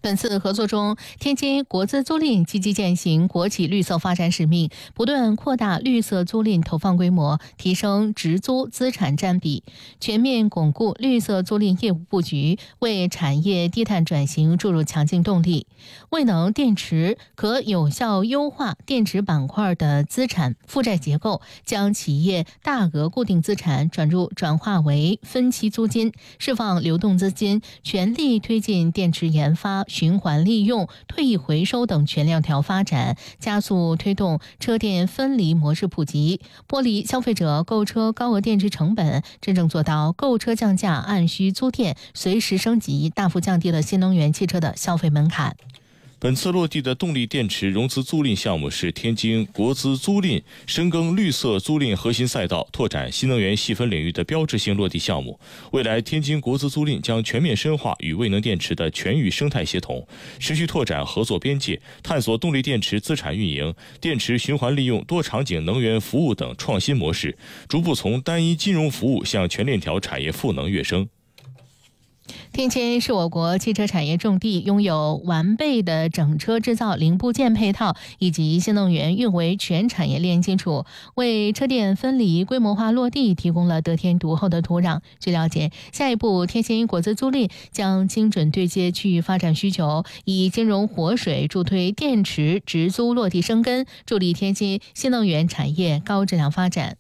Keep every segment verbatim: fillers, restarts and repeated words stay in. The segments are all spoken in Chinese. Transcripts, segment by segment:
本次合作中，天津国资租赁积极践行国企绿色发展使命，不断扩大绿色租赁投放规模，提升直租资产占比，全面巩固绿色租赁业务布局，为产业低碳转型注入强劲动力。未能电池可有效优化电池板块的资产负债结构，将企业大额固定资产转入转化为分期租金，释放流动资金，全力推进电池研发、循环利用、退役回收等全链条发展，加速推动车电分离模式普及，剥离消费者购车高额电池成本，真正做到购车降价、按需租电、随时升级，大幅降低了新能源汽车的消费门槛。 本次落地的动力电池融资租赁项目是天津国资租赁深耕绿色租赁核心赛道，拓展新能源细分领域的标志性落地项目。未来，天津国资租赁将全面深化与未能电池的全域生态协同，持续拓展合作边界，探索动力电池资产运营、电池循环利用、多场景能源服务等创新模式，逐步从单一金融服务向全链条产业赋能跃升。 天津是我国汽车产业重地，拥有完备的整车制造零部件配套以及新能源运维全产业链基础，为车电分离规模化落地提供了得天独厚的土壤。据了解，下一步天津国资租赁将精准对接区域发展需求，以金融活水助推电池直租落地生根，助力天津新能源产业高质量发展。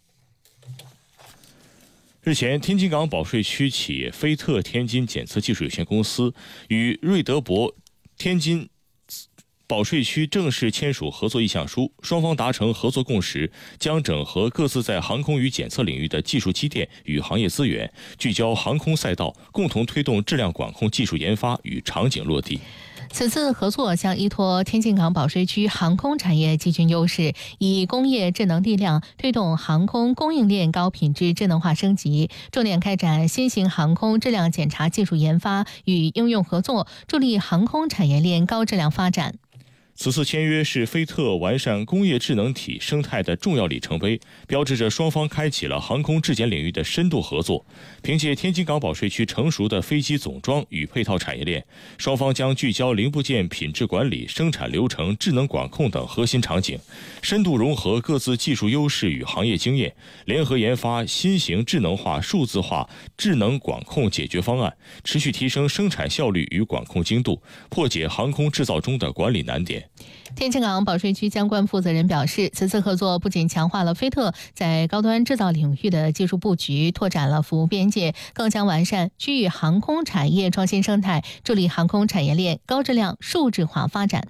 日前，天津港保税区企业飞特天津检测技术有限公司与瑞德博天津保税区正式签署合作意向书，双方达成合作共识，将整合各自在航空与检测领域的技术积淀与行业资源，聚焦航空赛道，共同推动质量管控技术研发与场景落地。 此次合作将依托天津港保税区航空产业集群优势，以工业智能力量推动航空供应链高品质智能化升级，重点开展新型航空质量检查技术研发与应用合作，助力航空产业链高质量发展。 此次签约是飞特完善工业智能体生态的重要里程碑，标志着双方开启了航空质检领域的深度合作。凭借天津港保税区成熟的飞机总装与配套产业链，双方将聚焦零部件品质管理、生产流程、智能管控等核心场景，深度融合各自技术优势与行业经验，联合研发新型智能化、数字化、智能管控解决方案，持续提升生产效率与管控精度，破解航空制造中的管理难点。 天津港保税区相关负责人表示，此次合作不仅强化了飞特在高端制造领域的技术布局，拓展了服务边界，更将完善区域航空产业创新生态，助力航空产业链高质量数字化发展。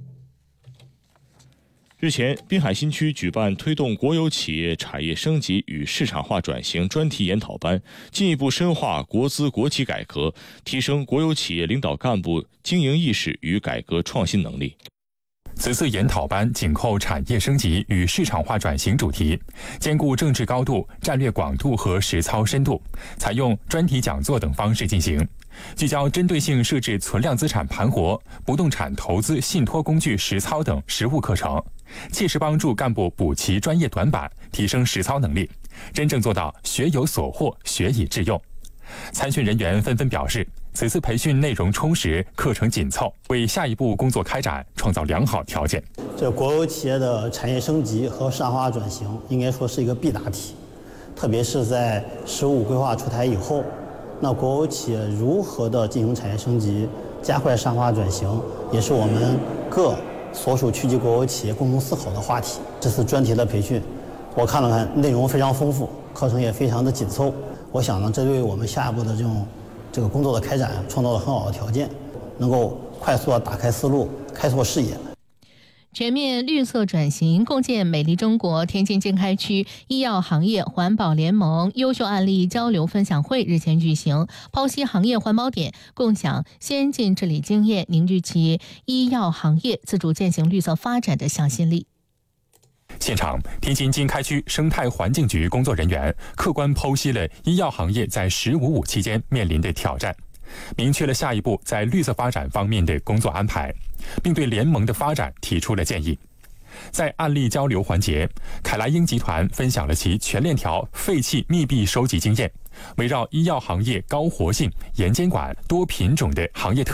日前，滨海新区举办推动国有企业产业升级与市场化转型专题研讨班，进一步深化国资国企改革，提升国有企业领导干部经营意识与改革创新能力。 此次研讨班紧扣产业升级与市场化转型主题，兼顾政治高度、战略广度和实操深度，采用专题讲座等方式进行，聚焦针对性设置存量资产盘活、不动产投资信托工具实操等实务课程，切实帮助干部补齐专业短板，提升实操能力，真正做到学有所获、学以致用。参训人员纷纷表示，此次培训内容充实，课程紧凑，为下一步工作开展创造良好条件。 这国有企业的产业升级和市场化转型，应该说是一个必答题。特别是在“十五”规划出台以后，那国有企业如何的进行产业升级，加快市场化转型，也是我们各所属区级国有企业共同思考的话题。这次专题的培训，我看了看，内容非常丰富，课程也非常的紧凑。我想呢，这对我们下一步的这种这个工作的开展创造了很好的条件，能够快速的打开思路，开拓视野。 全面绿色转型，共建美丽中国。天津经开区医药行业环保联盟优秀案例交流分享会日前举行，剖析行业环保点，共享先进治理经验，凝聚起医药行业自主践行绿色发展的向心力。 现场，天津经开区生态环境局工作人员客观剖析了医药行业在“十五五”期间面临的挑战，明确了下一步在绿色发展方面的工作安排，并对联盟的发展提出了建议。在案例交流环节，凯莱英集团分享了其全链条废弃密闭收集经验，围绕医药行业高活性、严监管、多品种的行业特